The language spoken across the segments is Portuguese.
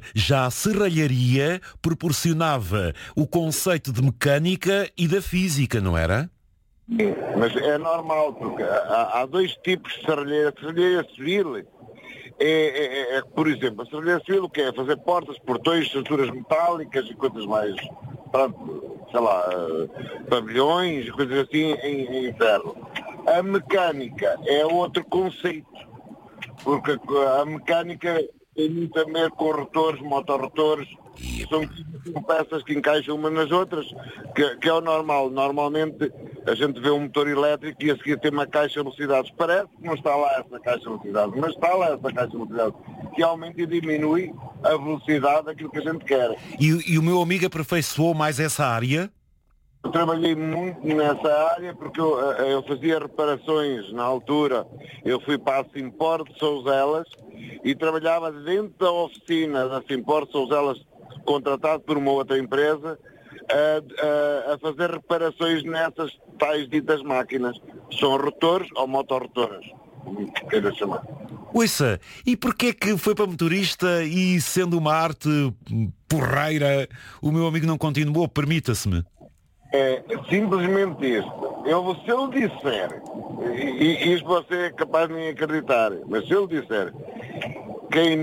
já a serralharia proporcionava o conceito de mecânica e da física, não era? Sim, mas é normal, porque há dois tipos de serralheira. A serralheira civil por exemplo, a serralheira civil o que é? Fazer portas, portões, estruturas metálicas e coisas mais, pronto, sei lá, pavilhões e coisas assim em ferro. A mecânica é outro conceito, porque a mecânica tem muito a ver com rotores, motorrotores, são peças que encaixam umas nas outras, que é o normal. Normalmente a gente vê um motor elétrico e a seguir tem uma caixa de velocidades. Parece que não está lá essa caixa de velocidades, mas está lá essa caixa de velocidades, que aumenta e diminui a velocidade daquilo que a gente quer. E o meu amigo aperfeiçoou mais essa área? Eu trabalhei muito nessa área porque eu fazia reparações na altura. Eu fui para a Simpor de Souzelas e trabalhava dentro da oficina da Simpor de Souzelas, contratado por uma outra empresa, a fazer reparações nessas tais ditas máquinas. São rotores ou motorrotores, como queira chamar. Ouça, e porquê que foi para motorista e, sendo uma arte porreira, o meu amigo não continuou? Permita-se-me. É simplesmente isto. Se eu disser, e isto você é capaz de nem acreditar, mas se eu disser que em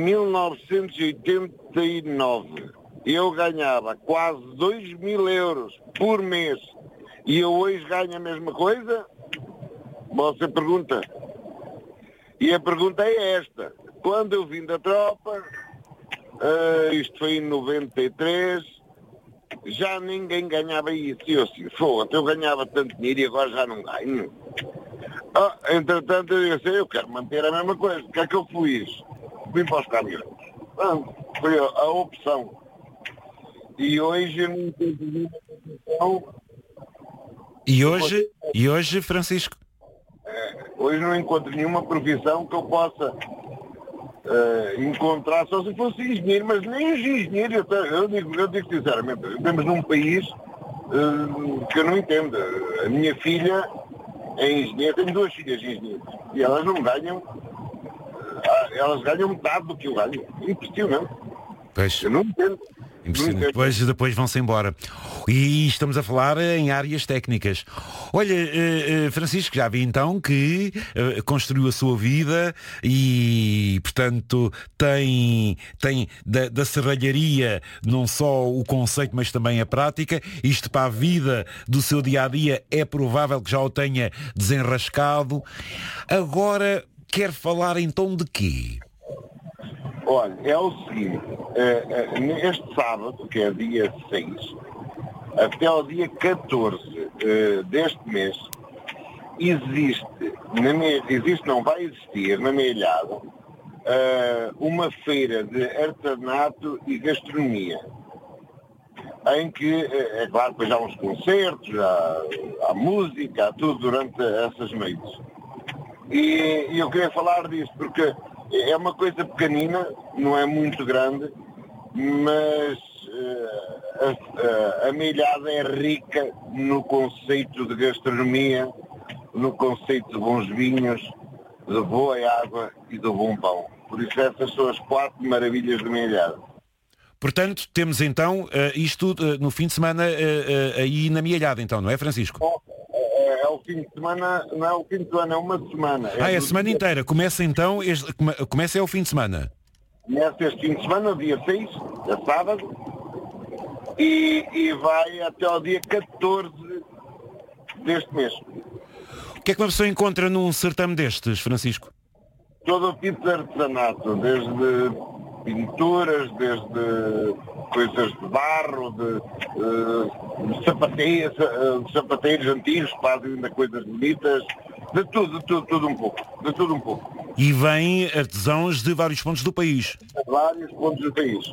1989 eu ganhava quase 2.000 euros por mês e eu hoje ganho a mesma coisa, você pergunta. E a pergunta é esta. Quando eu vim da tropa, isto foi em 93, já ninguém ganhava isso. E eu assim, eu ganhava tanto dinheiro e agora já não ganho. Entretanto eu disse, eu quero manter a mesma coisa. O que é que eu fiz? Vim para os caminhões. Foi a opção. E hoje eu não tenho nenhuma opção. E hoje, Francisco? Hoje não encontro nenhuma profissão que eu possa encontrar, só se fosse engenheiro, mas nem os engenheiros, eu digo sinceramente, vivemos num país que eu não entendo. A minha filha é engenheira, tenho duas filhas engenheiras, e elas não ganham, elas ganham metade do que eu ganho. Impressionante. Pois. Eu não entendo. Depois vão-se embora. E estamos a falar em áreas técnicas. Olha, Francisco, já vi então que construiu a sua vida e, portanto, tem da serralharia não só o conceito, mas também a prática. Isto para a vida do seu dia-a-dia é provável que já o tenha desenrascado. Agora, quer falar então de quê? Olha, é o seguinte, este sábado, que é dia 6, até ao dia 14 deste mês, vai existir na Meilhada uma feira de artesanato e gastronomia, em que, é claro, depois há uns concertos, há música, há tudo durante essas noites. E eu queria falar disso porque é uma coisa pequenina, não é muito grande, mas a Meilhada é rica no conceito de gastronomia, no conceito de bons vinhos, de boa água e de bom pão. Por isso essas são as 4 maravilhas de Meilhada. Portanto, temos então isto no fim de semana aí na Meilhada, então, não é, Francisco? É o fim de semana, não é o fim de semana, é uma semana. É a semana inteira. Começa então, começa é o fim de semana. Começa este fim de semana, dia 6, é sábado, e vai até ao dia 14 deste mês. O que é que uma pessoa encontra num certame destes, Francisco? Todo o tipo de artesanato, desde pinturas, desde coisas de barro, de sapateiros antigos que fazem ainda coisas bonitas, de tudo um pouco. E vêm artesãos de vários pontos do país. De vários pontos do país.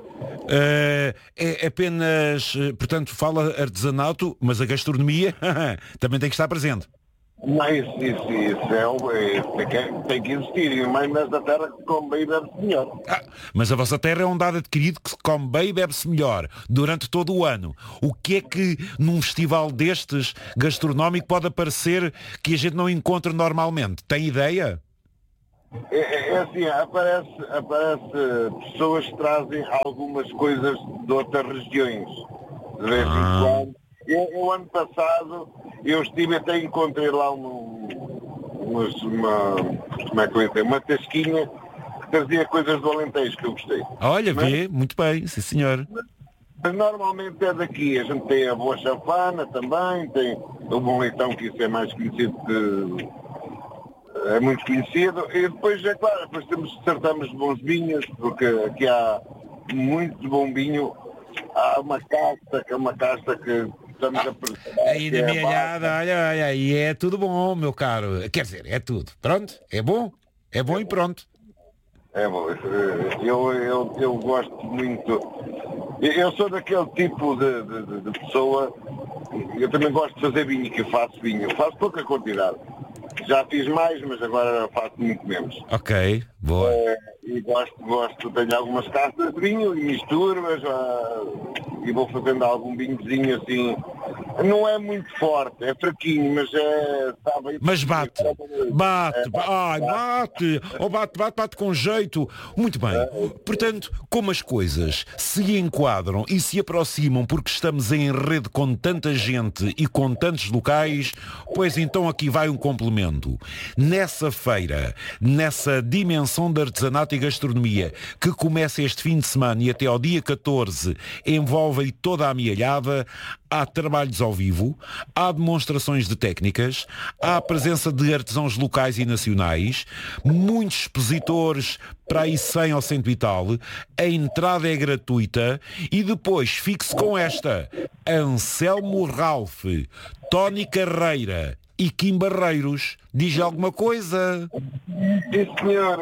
É apenas, portanto, fala artesanato, mas a gastronomia também tem que estar presente. Mas isso tem que existir, e mais nesta terra que come bem e bebe-se melhor. Mas a vossa terra é um dado adquirido que se come bem e bebe-se melhor durante todo o ano. O que é que num festival destes gastronómico pode aparecer que a gente não encontra normalmente? Tem ideia? É assim, aparece pessoas que trazem algumas coisas de outras regiões, de vez em quando. Eu ano passado, eu estive até encontrei lá como é que eu ia dizer, uma tasquinha que trazia coisas do Alentejo que eu gostei. Olha, vê, muito bem, sim senhor. Mas normalmente é daqui, a gente tem a boa chafana também, tem o bom leitão, que isso é mais conhecido que é muito conhecido, e depois é claro, depois tratamos de bons vinhos, porque aqui há muito bom vinho, há uma casta, que é uma casta que estamos a preparar. Aí na minha olhada, olha, e é tudo bom, meu caro. Quer dizer, é tudo. Pronto, é bom e pronto. É bom, eu gosto muito. Eu sou daquele tipo de pessoa, eu também gosto de fazer vinho, que eu faço vinho. Eu faço pouca quantidade. Já fiz mais, mas agora faço muito menos. Ok, boa. E gosto, tenho algumas castas de vinho e misturo-as e vou fazendo algum vinhozinho assim. Não é muito forte, é fraquinho, mas é... Sabe, mas bate, bate com jeito. Muito bem. Portanto, como as coisas se enquadram e se aproximam porque estamos em rede com tanta gente e com tantos locais, pois então aqui vai um complemento. Nessa feira, nessa dimensão de artesanato e gastronomia que começa este fim de semana e até ao dia 14 envolve toda a amealhada, há trabalhos ao vivo, há demonstrações de técnicas, há a presença de artesãos locais e nacionais, muitos expositores, para aí 100 ou 100 e tal, a entrada é gratuita e depois fique-se com esta: Anselmo Ralph, Tony Carreira e Kim Barreiros. Diz alguma coisa? Sim, senhora.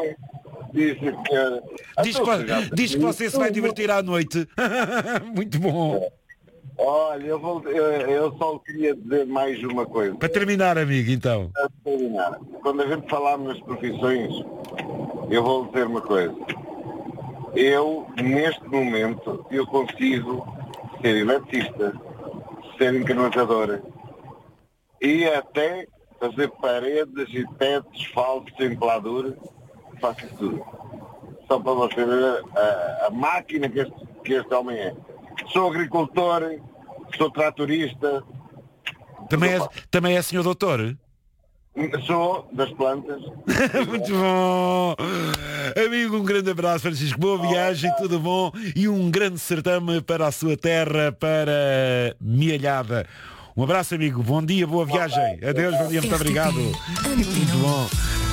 Diz que você se vai divertir à noite. Muito bom. Olha, eu só queria dizer mais uma coisa. Para terminar, amigo, então. Para terminar. Quando a gente falar nas profissões, eu vou dizer uma coisa. Eu, neste momento, eu consigo ser eletricista, ser encanalizador e até fazer paredes e tetos falsos em peladura. Faço isso tudo. Só para você ver a máquina que este homem é. Sou agricultor, sou tratorista. Também é senhor doutor? Sou das plantas. Muito bom. Amigo, um grande abraço, Francisco. Boa viagem, tudo bom. E um grande certame para a sua terra, para Mialhada. Um abraço, amigo. Bom dia, boa viagem. Adeus, bom dia, muito obrigado. Muito bom.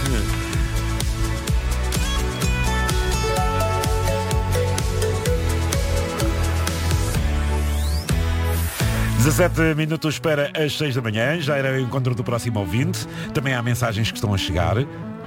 17 minutos para as 6 da manhã. Já era o encontro do próximo ouvinte. Também há mensagens que estão a chegar.